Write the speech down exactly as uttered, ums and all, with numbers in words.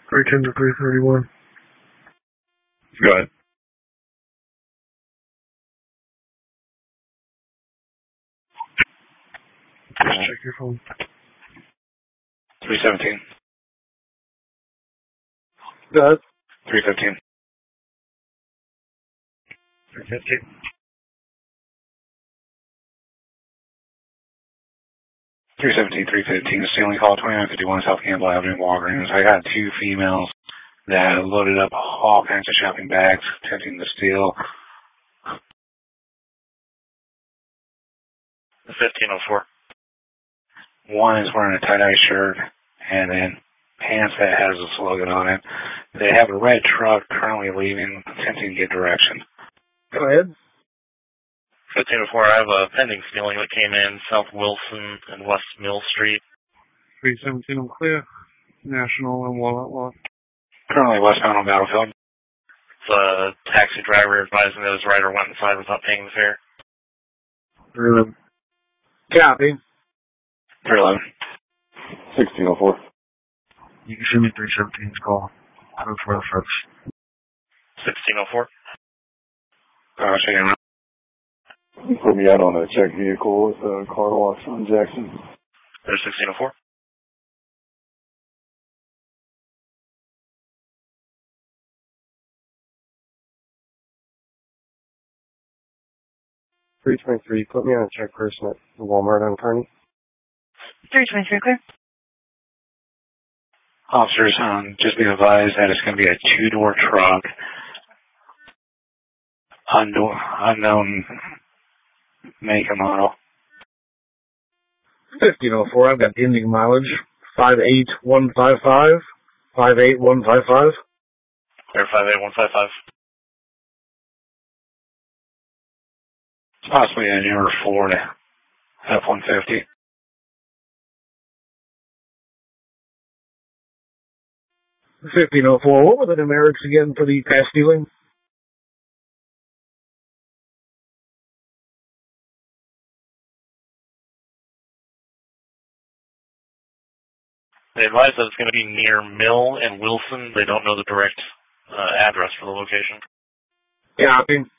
three ten to three thirty-one. Go ahead. Just check your phone. three seventeen. Go ahead. three fifteen. three fifteen. three seventeen, three fifteen, ceiling call, twenty-nine fifty-one South Campbell Avenue, Walgreens. I got two females that loaded up all kinds of shopping bags, attempting to steal. fifteen oh four. One is wearing a tie-dye shirt and then pants that has a slogan on it. They have a red truck currently leaving, attempting to get direction. Go ahead. fifteen oh four, I have a pending stealing that came in South Wilson and West Mill Street. three seventeen, I'm clear. National and Walnut Lot. Currently westbound on Battlefield. The taxi driver advising that his rider went inside without paying the fare. three eleven. Copy. three eleven. sixteen oh four. You can send me three seventeen's call. Code for the first. sixteen oh four. Uh, checking out. Put me out on a check vehicle with a car wash on Jackson. There's sixteen oh four. three twenty-three, put me on a check person at Walmart on Kearney. three twenty-three, clear. Officers, um, just be advised that it's going to be a two-door truck. Unknown, unknown make and model. fifteen oh four, I've got the ending mileage. five eight one five five. five eight one five five. Clear five eight one five five. It's possibly a newer Ford F one fifty. fifteen oh four, what were the numerics again for the past stealing? They advise that it's going to be near Mill and Wilson. They don't know the direct uh, address for the location. Yeah, I mean,